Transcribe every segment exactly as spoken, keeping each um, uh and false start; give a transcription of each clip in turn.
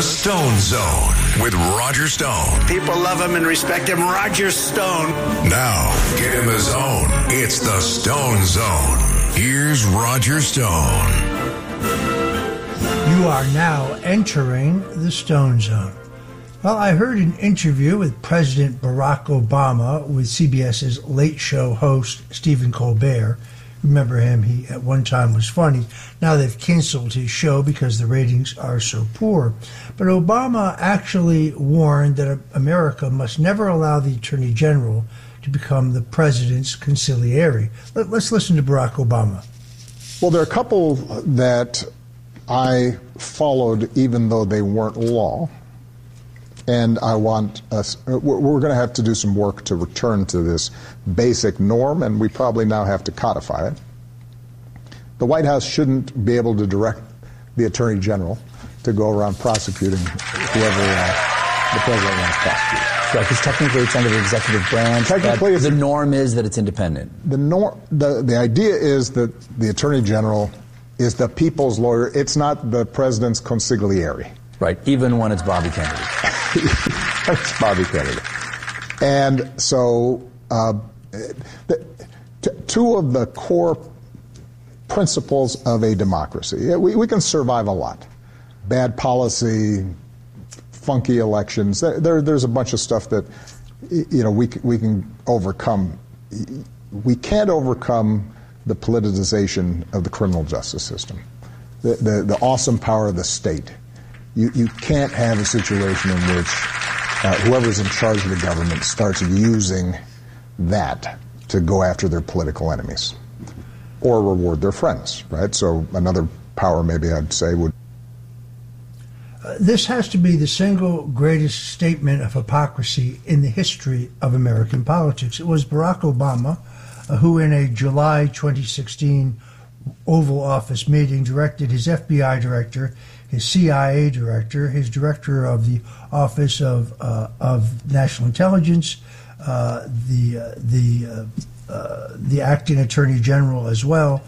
Stone Zone with Roger Stone. People love him and respect him. Roger Stone. Now, get in the zone. It's the Stone Zone. Here's Roger Stone. You are now entering the Stone Zone. Well, I heard an interview with President Barack Obama with CBS's Late Show host Stephen Colbert. Remember him? He at one time was funny. Now they've canceled his show because the ratings are so poor. But Obama actually warned that America must never allow the Attorney General to become the president's consigliere. Let, let's listen to Barack Obama. Well, there are a couple that I followed even though they weren't law. And I want us, we're going to have to do some work to return to this basic norm, and we probably now have to codify it. The White House shouldn't be able to direct the Attorney General to go around prosecuting whoever uh, the President wants prosecuted. Right, because technically it's under the executive branch. Technically, the norm is that it's independent. The, norm, the, the idea is that the Attorney General is the people's lawyer. It's not the President's consigliere. Right, even when it's Bobby Kennedy. It's Bobby Kennedy. And so uh, the, t- two of the core principles of a democracy, we, we can survive a lot. Bad policy, funky elections, there, there's a bunch of stuff that, you know, we, we can overcome. We can't overcome the politicization of the criminal justice system, the, the, the awesome power of the state. You, you can't have a situation in which uh, whoever's in charge of the government starts using that to go after their political enemies or reward their friends, right? So another power maybe I'd say would... Uh, this has to be the single greatest statement of hypocrisy in the history of American politics. It was Barack Obama uh, who in a July twenty sixteen Oval Office meeting directed his F B I director, his C I A director, his director of the Office of uh, of National Intelligence, uh, the uh, the uh, uh, the acting Attorney General as well,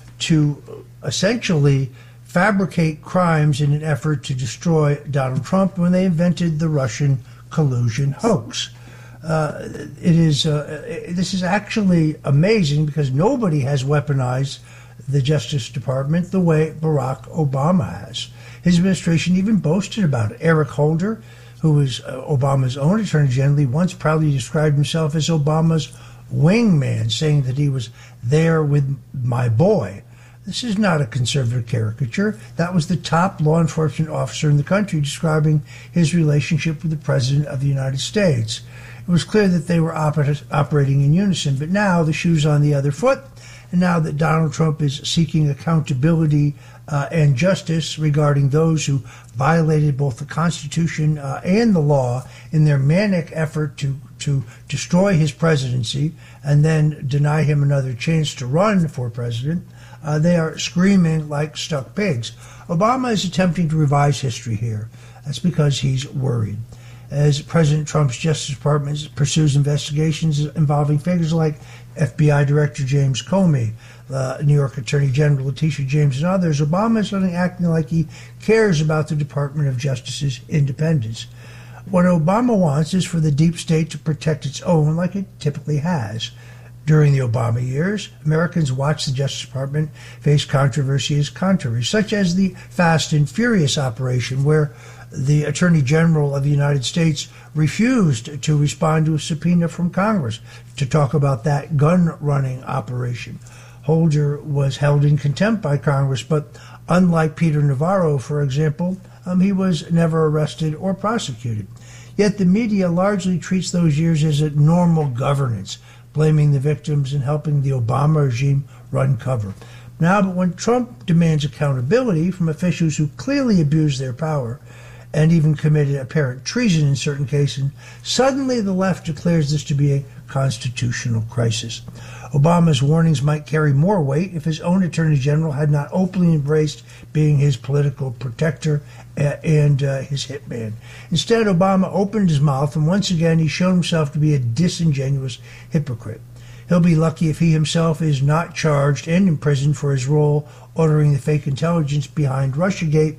to essentially fabricate crimes in an effort to destroy Donald Trump when they invented the Russian collusion hoax. Uh, it is uh, this is actually amazing because nobody has weaponized the Justice Department the way Barack Obama has. His administration even boasted about it. Eric Holder, who was uh, Obama's own Attorney General, he once proudly described himself as Obama's wingman, saying that he was there with my boy. This is not a conservative caricature. That was the top law enforcement officer in the country describing his relationship with the President of the United States. It was clear that they were oper- operating in unison, but now the shoe's on the other foot. And now that Donald Trump is seeking accountability uh, and justice regarding those who violated both the Constitution uh, and the law in their manic effort to, to destroy his presidency and then deny him another chance to run for president, uh, they are screaming like stuck pigs. Obama is attempting to revise history here. That's because he's worried. As President Trump's Justice Department pursues investigations involving figures like F B I Director James Comey, uh, New York Attorney General Letitia James, and others, Obama is suddenly acting like he cares about the Department of Justice's independence. What Obama wants is for the deep state to protect its own like it typically has. During the Obama years, Americans watched the Justice Department face controversy as controversy, such as the Fast and Furious operation, where the Attorney General of the United States refused to respond to a subpoena from Congress to talk about that gun-running operation. Holder was held in contempt by Congress, but unlike Peter Navarro, for example, um, he was never arrested or prosecuted. Yet the media largely treats those years as a normal governance, blaming the victims and helping the Obama regime run cover. Now, but when Trump demands accountability from officials who clearly abused their power and even committed apparent treason in certain cases, suddenly the left declares this to be a constitutional crisis. Obama's warnings might carry more weight if his own Attorney General had not openly embraced being his political protector and uh, his hitman. Instead, Obama opened his mouth, and once again he showed himself to be a disingenuous hypocrite. He'll be lucky if he himself is not charged and imprisoned for his role ordering the fake intelligence behind Russiagate.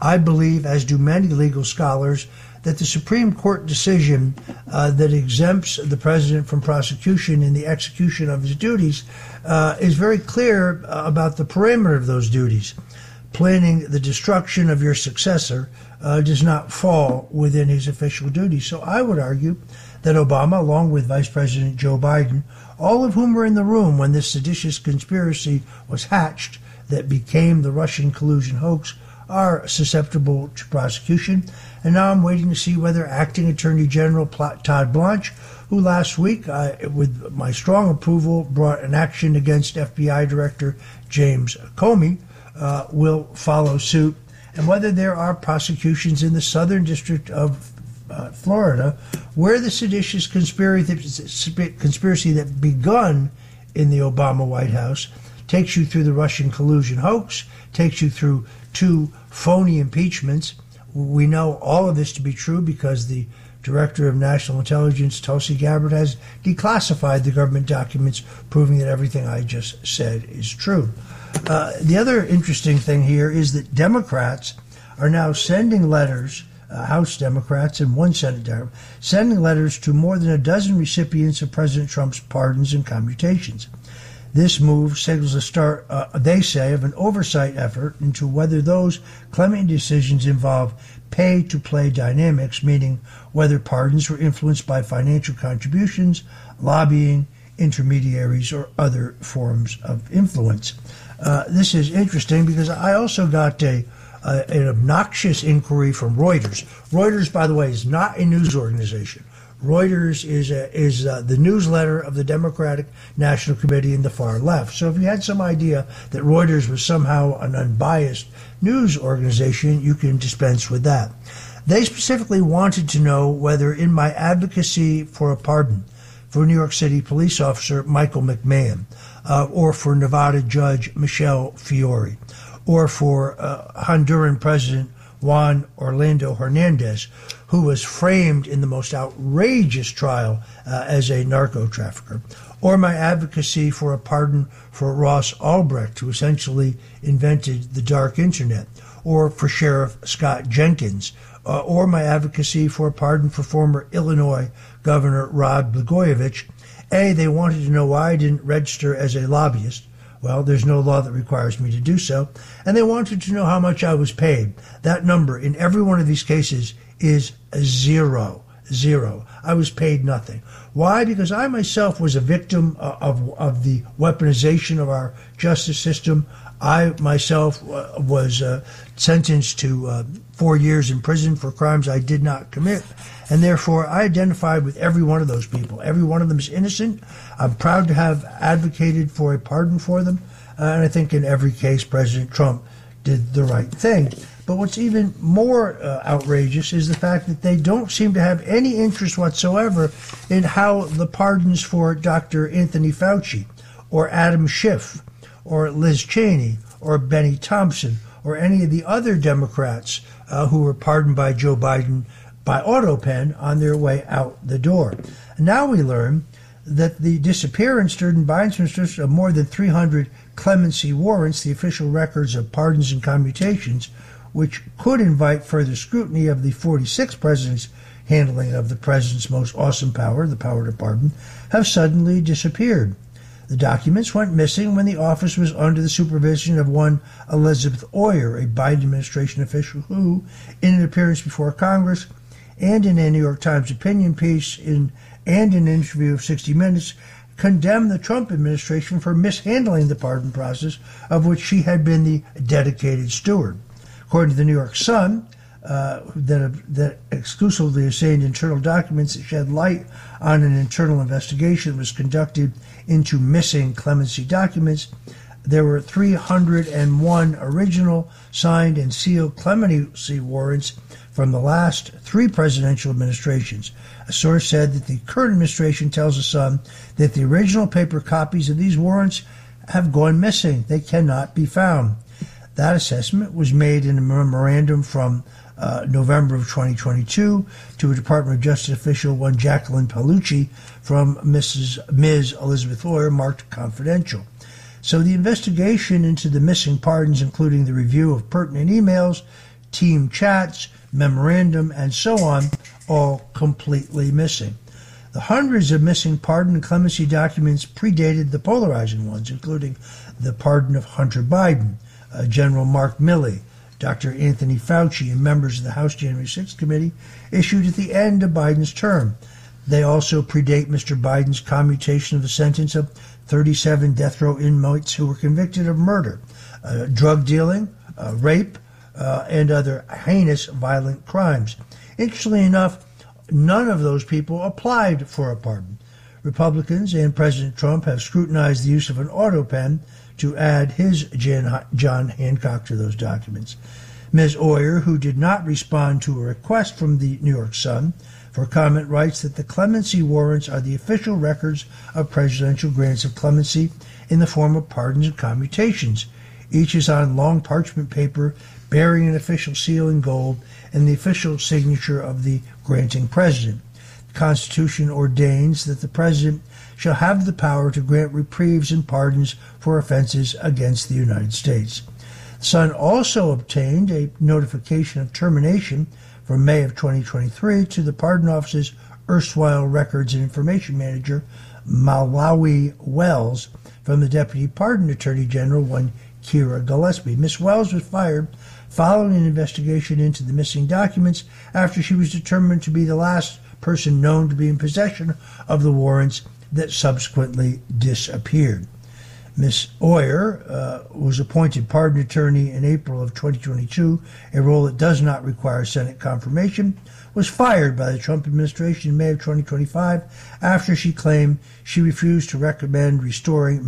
I believe, as do many legal scholars, that the Supreme Court decision uh, that exempts the president from prosecution in the execution of his duties uh, is very clear uh, about the perimeter of those duties. Planning the destruction of your successor uh, does not fall within his official duties. So I would argue that Obama, along with Vice President Joe Biden, all of whom were in the room when this seditious conspiracy was hatched that became the Russian collusion hoax, are susceptible to prosecution. And now I'm waiting to see whether Acting Attorney General Todd Blanche, who last week, uh, with my strong approval, brought an action against F B I Director James Comey, uh, will follow suit, and whether there are prosecutions in the Southern District of uh, Florida where the seditious conspiracy, conspiracy that begun in the Obama White House takes you through the Russian collusion hoax, takes you through two phony impeachments. We know all of this to be true because the Director of National Intelligence, Tulsi Gabbard, has declassified the government documents proving that everything I just said is true. Uh, the other interesting thing here is that Democrats are now sending letters, uh, House Democrats and one Senate Democrat, sending letters to more than a dozen recipients of President Trump's pardons and commutations. This move signals a start, uh, they say, of an oversight effort into whether those clemency decisions involve pay-to-play dynamics, meaning whether pardons were influenced by financial contributions, lobbying, intermediaries, or other forms of influence. Uh, this is interesting because I also got a, a an obnoxious inquiry from Reuters. Reuters, by the way, is not a news organization. Reuters is a, is uh, the newsletter of the Democratic National Committee in the far left. So if you had some idea that Reuters was somehow an unbiased news organization, you can dispense with that. They specifically wanted to know whether in my advocacy for a pardon for New York City police officer Michael McMahon, uh, or for Nevada Judge Michelle Fiore, or for uh, Honduran President Juan Orlando Hernandez, who was framed in the most outrageous trial uh, as a narco trafficker, or my advocacy for a pardon for Ross Ulbricht, who essentially invented the dark internet, or for Sheriff Scott Jenkins, uh, or my advocacy for a pardon for former Illinois Governor Rod Blagojevich. A, they wanted to know why I didn't register as a lobbyist. Well, there's no law that requires me to do so. And they wanted to know how much I was paid. That number in every one of these cases is zero. Zero. I was paid nothing. Why? Because I myself was a victim of, of the weaponization of our justice system. I myself uh, was uh, sentenced to uh, four years in prison for crimes I did not commit. And therefore, I identified with every one of those people. Every one of them is innocent. I'm proud to have advocated for a pardon for them. Uh, and I think in every case, President Trump did the right thing. But what's even more uh, outrageous is the fact that they don't seem to have any interest whatsoever in how the pardons for Doctor Anthony Fauci or Adam Schiff or Liz Cheney or Benny Thompson or any of the other Democrats uh, who were pardoned by Joe Biden by AutoPen on their way out the door. And now we learn that the disappearance during Biden's administration of more than three hundred clemency warrants, the official records of pardons and commutations, which could invite further scrutiny of the forty-sixth president's handling of the president's most awesome power, the power to pardon, have suddenly disappeared. The documents went missing when the office was under the supervision of one Elizabeth Oyer, a Biden administration official who, in an appearance before Congress and in a New York Times opinion piece in, and in an interview of sixty minutes, condemned the Trump administration for mishandling the pardon process of which she had been the dedicated steward. According to the New York Sun, uh, that, that exclusively assigned internal documents that shed light on an internal investigation that was conducted into missing clemency documents, there were three hundred one original signed and sealed clemency warrants from the last three presidential administrations. A source said that the current administration tells the Sun that the original paper copies of these warrants have gone missing. They cannot be found. That assessment was made in a memorandum from uh, November of twenty twenty-two to a Department of Justice official, one Jacqueline Palucci, from Missus Miz Elizabeth Oyer, marked confidential. So the investigation into the missing pardons, including the review of pertinent emails, team chats, memorandum, and so on, all completely missing. The hundreds of missing pardon and clemency documents predated the polarizing ones, including the pardon of Hunter Biden, uh, General Mark Milley, Doctor Anthony Fauci, and members of the House January sixth committee issued at the end of Biden's term. They also predate Mister Biden's commutation of the sentence of thirty-seven death row inmates who were convicted of murder, uh, drug dealing, uh, rape, uh, and other heinous violent crimes. Interestingly enough, none of those people applied for a pardon. Republicans and President Trump have scrutinized the use of an auto pen to add his John Hancock to those documents. Miz Oyer, who did not respond to a request from the New York Sun for comment, writes that the clemency warrants are the official records of presidential grants of clemency in the form of pardons and commutations. Each is on long parchment paper bearing an official seal in gold and the official signature of the granting president. The Constitution ordains that the president shall have the power to grant reprieves and pardons for offenses against the United States. The Sun also obtained a notification of termination from May of twenty twenty-three to the Pardon Office's erstwhile Records and Information Manager, Malawi Wells, from the Deputy Pardon Attorney General, one Kira Gillespie. Miss Wells was fired following an investigation into the missing documents after she was determined to be the last person known to be in possession of the warrants that subsequently disappeared. Miss Oyer uh, was appointed pardon attorney in April of twenty twenty-two, a role that does not require Senate confirmation, was fired by the Trump administration in May of twenty twenty-five after she claimed she refused to recommend restoring